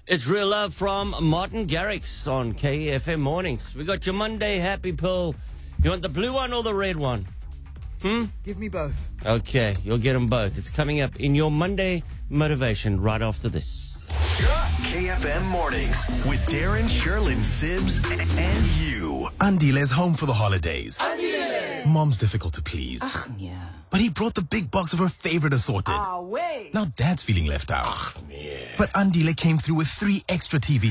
It's Real Love from Martin Garrix on KFM Mornings. We got your Monday Happy Pill. You want the blue one or the red one? Give me both. Okay, you'll get them both. It's coming up in your Monday Motivation right after this. KFM Mornings with Darren, Sherlyn, Sibs, and you. Andile's home for the holidays. Mom's difficult to please. Yeah. But he brought the big box of her favorite assorted. Wait. Now Dad's feeling left out. But Andile came through with 3 extra TV